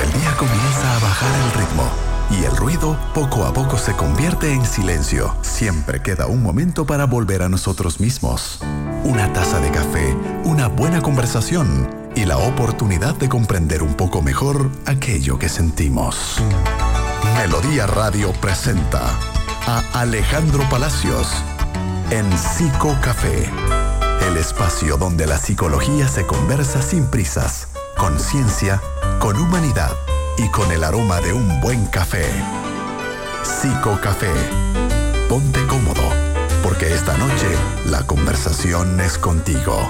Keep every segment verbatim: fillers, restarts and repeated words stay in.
Cuando el día comienza a bajar el ritmo y el ruido poco a poco se convierte en silencio, siempre queda un momento para volver a nosotros mismos. Una taza de café, una buena conversación y la oportunidad de comprender un poco mejor aquello que sentimos. Melodía Radio presenta a Alejandro Palacios en Psico Café, el espacio donde la psicología se conversa sin prisas, con ciencia, con humanidad y con el aroma de un buen café. Psico Café. Ponte cómodo, porque esta noche la conversación es contigo.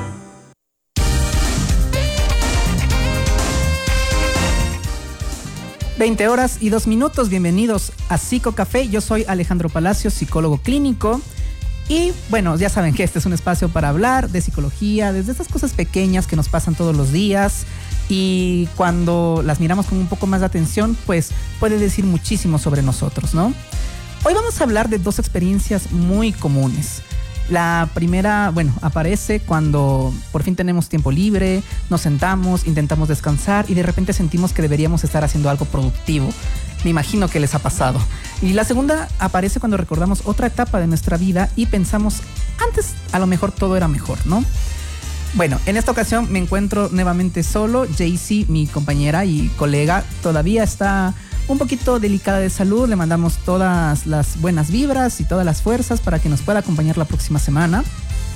veinte horas y dos minutos, bienvenidos a Psico Café. Yo soy Alejandro Palacios, psicólogo clínico. Y bueno, ya saben que este es un espacio para hablar de psicología, desde estas cosas pequeñas que nos pasan todos los días. Y cuando las miramos con un poco más de atención, pues puede decir muchísimo sobre nosotros, ¿no? Hoy vamos a hablar de dos experiencias muy comunes. La primera, bueno, aparece cuando por fin tenemos tiempo libre, nos sentamos, intentamos descansar y de repente sentimos que deberíamos estar haciendo algo productivo. Me imagino que les ha pasado. Y la segunda aparece cuando recordamos otra etapa de nuestra vida y pensamos, antes a lo mejor todo era mejor, ¿no? Bueno, en esta ocasión me encuentro nuevamente solo. Jaycee, mi compañera y colega, todavía está un poquito delicada de salud. Le mandamos todas las buenas vibras y todas las fuerzas para que nos pueda acompañar la próxima semana.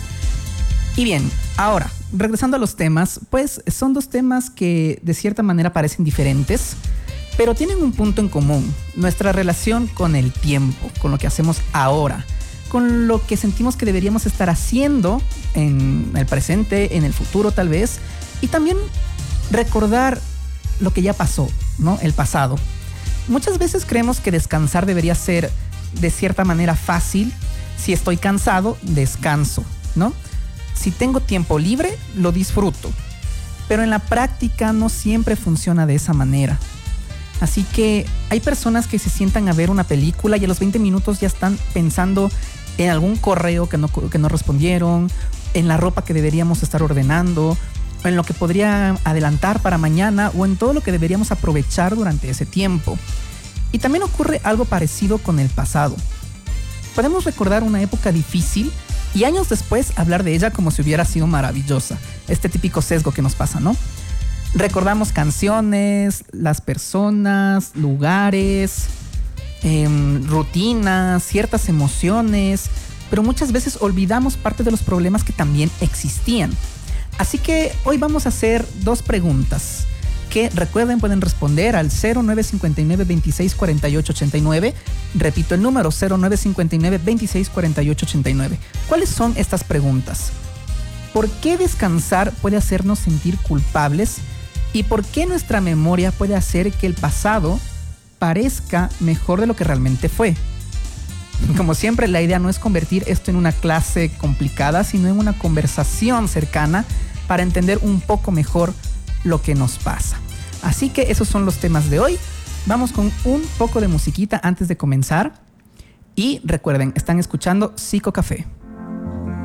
Y bien, ahora, regresando a los temas, pues son dos temas que de cierta manera parecen diferentes, pero tienen un punto en común: nuestra relación con el tiempo, con lo que hacemos ahora, con lo que sentimos que deberíamos estar haciendo en el presente, en el futuro tal vez, y también recordar lo que ya pasó, ¿no? El pasado. Muchas veces creemos que descansar debería ser de cierta manera fácil. Si estoy cansado, descanso, ¿no? Si tengo tiempo libre, lo disfruto. Pero en la práctica no siempre funciona de esa manera. Así que hay personas que se sientan a ver una película y a los veinte minutos ya están pensando en algún correo que no, que no respondieron, en la ropa que deberíamos estar ordenando, en lo que podría adelantar para mañana o en todo lo que deberíamos aprovechar durante ese tiempo. Y también ocurre algo parecido con el pasado. Podemos recordar una época difícil y años después hablar de ella como si hubiera sido maravillosa. Este típico sesgo que nos pasa, ¿no? Recordamos canciones, las personas, lugares, eh, rutinas, ciertas emociones, pero muchas veces olvidamos parte de los problemas que también existían. Así que hoy vamos a hacer dos preguntas que, recuerden, pueden responder al cero nueve cinco nueve, veintiséis cuarenta y ocho ochenta y nueve. Repito el número, cero nueve cinco nueve, veintiséis cuarenta y ocho ochenta y nueve. ¿Cuáles son estas preguntas? ¿Por qué descansar puede hacernos sentir culpables? ¿Y por qué nuestra memoria puede hacer que el pasado parezca mejor de lo que realmente fue? Como siempre, la idea no es convertir esto en una clase complicada, sino en una conversación cercana para entender un poco mejor lo que nos pasa. Así que esos son los temas de hoy. Vamos con un poco de musiquita antes de comenzar. Y recuerden, están escuchando Psico Café.